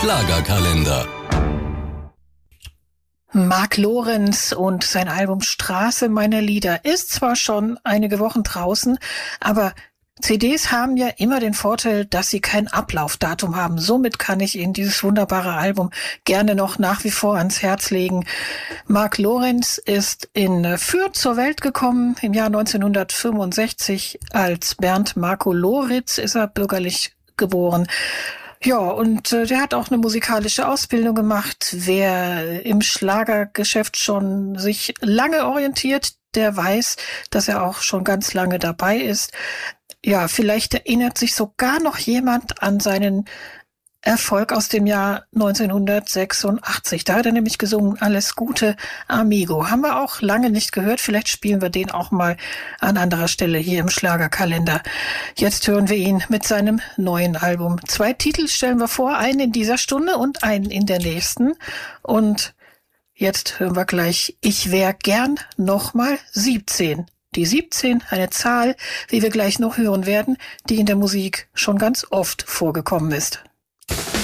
Schlagerkalender. Mark Lorenz und sein Album Straße meiner Lieder ist zwar schon einige Wochen draußen, aber CDs haben ja immer den Vorteil, dass sie kein Ablaufdatum haben. Somit kann ich Ihnen dieses wunderbare Album gerne noch nach wie vor ans Herz legen. Mark Lorenz ist in Fürth zur Welt gekommen. Im Jahr 1965 als Bernd Marco Loritz ist er bürgerlich geboren. Ja, und der hat auch eine musikalische Ausbildung gemacht. Wer im Schlagergeschäft schon sich lange orientiert, der weiß, dass er auch schon ganz lange dabei ist. Ja, vielleicht erinnert sich sogar noch jemand an seinen Erfolg aus dem Jahr 1986. Da hat er nämlich gesungen, Alles Gute, Amigo. Haben wir auch lange nicht gehört. Vielleicht spielen wir den auch mal an anderer Stelle hier im Schlagerkalender. Jetzt hören wir ihn mit seinem neuen Album. 2 Titel stellen wir vor, einen in dieser Stunde und einen in der nächsten. Und jetzt hören wir gleich Ich wär gern nochmal 17. Die 17, eine Zahl, wie wir gleich noch hören werden, die in der Musik schon ganz oft vorgekommen ist.